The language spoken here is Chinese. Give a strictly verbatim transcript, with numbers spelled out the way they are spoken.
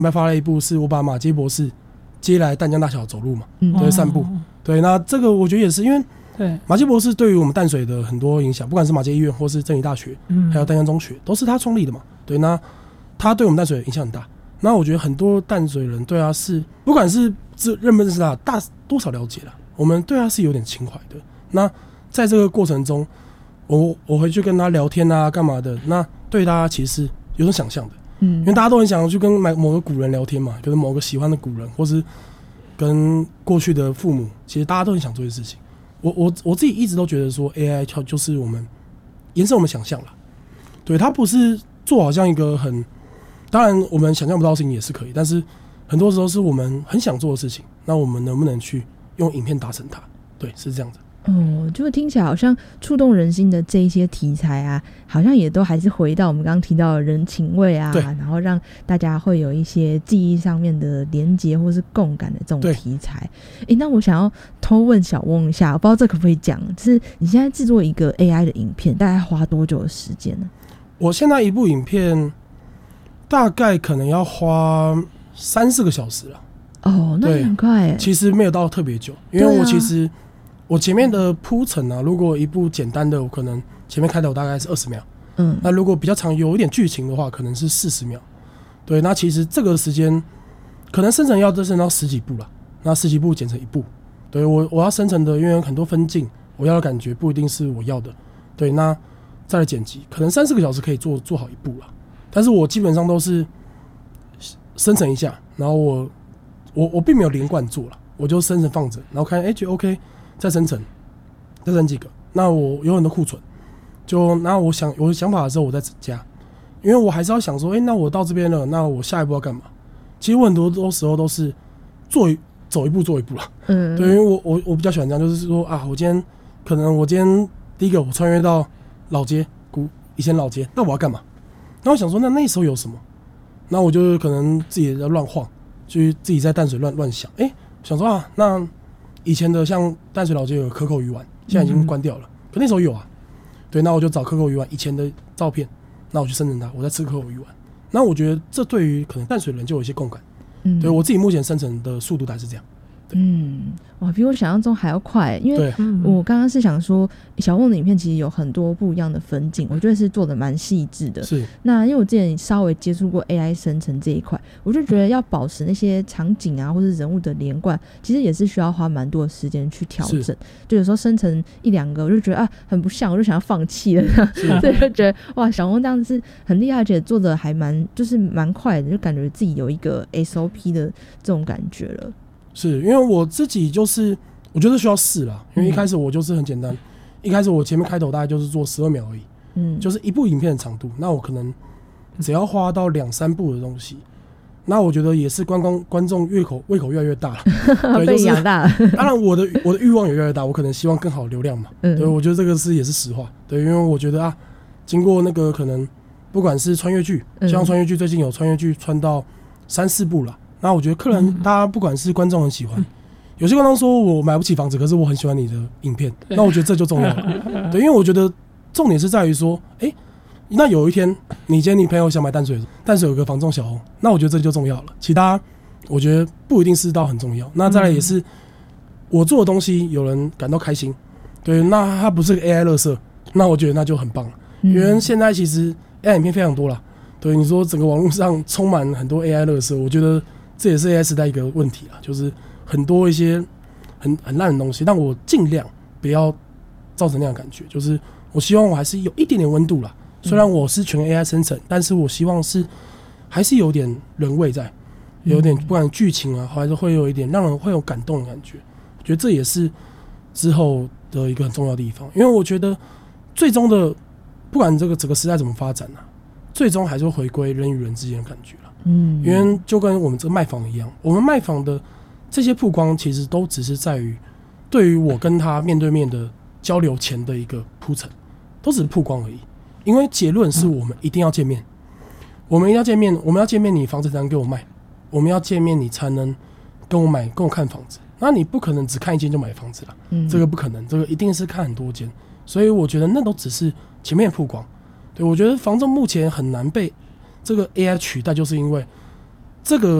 发了一部是我把马街博士接来淡江大桥走路嘛， 嗯， 对，散步。对，那这个我觉得也是因为对马街博士对于我们淡水的很多影响，不管是马街医院或是真理大学，嗯，还有淡江中学，都是他创立的嘛。对，那他对我们淡水影响很大。那我觉得很多淡水人对他是，不管是认不认识他，大多少了解了，我们对他是有点情怀的。那在这个过程中，我我回去跟他聊天啊，干嘛的？那对他其实是有种想象的，嗯，因为大家都很想要去跟某个古人聊天嘛，跟某个喜欢的古人，或是跟过去的父母，其实大家都很想做的事情。我我我自己一直都觉得说 ，A I 就是我们延伸我们想象了，对，它不是做好像一个很。当然，我们想象不到的事情也是可以，但是很多时候是我们很想做的事情，那我们能不能去用影片达成它？对，是这样子。 哦，就听起来好像触动人心的这一些题材啊，好像也都还是回到我们刚刚提到的人情味啊，然后让大家会有一些记忆上面的连结或是共感的这种题材。哎，那我想要偷问小翁一下，我不知道这可不可以讲，就是你现在制作一个 A I 的影片，大概花多久的时间呢？ 我现在一部影片。大概可能要花三四个小时了。 哦，那也很快耶。 其实没有到特别久，因为我其实、啊、我前面的铺陈啊，如果一部简单的，我可能前面开头大概是二十秒，嗯，那如果比较长有一点剧情的话，可能是四十秒。对，那其实这个时间可能生成要生成到十几部了，那十几部剪成一部。对，我我要生成的，因为有很多分镜，我要的感觉不一定是我要的。对，那再来剪辑，可能三四个小时可以做做好一部了。但是我基本上都是生成一下，然后我我我并没有连贯做了，我就生成放着，然后看哎觉得 OK， 再生成，再生几个。那我有很多库存，就那我想有想法的时候我再加，因为我还是要想说，哎，那我到这边了，那我下一步要干嘛？其实我很多多时候都是做一走一步做一步了，嗯，对，因为我我我比较喜欢这样，就是说啊，我今天可能我今天第一个我穿越到老街古以前老街，那我要干嘛？那我想说，那那时候有什么？那我就可能自己在乱晃，就自己在淡水乱乱想。哎、欸，想说啊，那以前的像淡水老街有可口鱼丸，现在已经关掉了，可那时候有啊。对，那我就找可口鱼丸以前的照片，那我去生成它，我在吃可口鱼丸。那我觉得这对于可能淡水人就有一些共感。嗯，对我自己目前生成的速度大概是这样。 嗯，哇，比我想象中还要快，因为我刚刚是想说，小翁的影片其实有很多不一样的分镜，我觉得是做的蛮细致的。是，那因为我之前稍微接触过 A I 生成这一块，我就觉得要保持那些场景啊或者人物的连贯，其实也是需要花蛮多的时间去调整。就有时候生成一两个，我就觉得啊很不像，我就想要放弃了，所以就觉得哇，小翁这样子很厉害，而且做的还蛮就是蛮快的，就感觉自己有一个 S O P 的这种感觉了。 是因为我自己就是我觉得需要试啦，因为一开始我就是很简单，嗯、一开始我前面开头大概就是做十二秒而已，嗯，就是一部影片的长度，那我可能只要花到两三部的东西，那我觉得也是观光观众胃口胃口越来越大了，对， 被养大了。 当然我的我的欲望也越来越大，我可能希望更好的流量嘛，嗯，对，我觉得这个是也是实话，对，因为我觉得啊，经过那个可能不管是穿越剧，像穿越剧最近有穿越剧穿到三四部了。那我觉得客人，大家不管是观众很喜欢，嗯、有些观众说我买不起房子，可是我很喜欢你的影片，那我觉得这就重要了。对，因为我觉得重点是在于说，哎、欸，那有一天你今天你朋友想买淡水，淡水有个房仲小红，那我觉得这就重要了。其他我觉得不一定是到很重要。那再来也是我做的东西有人感到开心，对，那它不是个 A I 垃圾，那我觉得那就很棒了。因为现在其实 A I 影片非常多了，对，你说整个网络上充满很多 A I 垃圾，我觉得。这也是 A I 时代一个问题啊，就是很多一些很很烂的东西，但我尽量不要造成那样的感觉。就是我希望我还是有一点点温度啦，虽然我是全 A I 生成，但是我希望是还是有点人味在，有点不管剧情啊，还是会有一点让人会有感动的感觉。我觉得这也是之后的一个很重要的地方，因为我觉得最终的不管这个整个时代怎么发展啊，最终还是会回归人与人之间的感觉啦。嗯，因为就跟我们这个卖房一样，我们卖房的这些曝光，其实都只是在于对于我跟他面对面的交流前的一个铺陈，都只是曝光而已。因为结论是我们一定要见面，我们一定要见面，我们要见面，你房子才能给我卖，我们要见面，你才能跟我买，跟我看房子。那你不可能只看一间就买房子啦，嗯，这个不可能，这个一定是看很多间。所以我觉得那都只是前面的曝光。对，我觉得房仲目前很难被这个 A I 取代，就是因为这个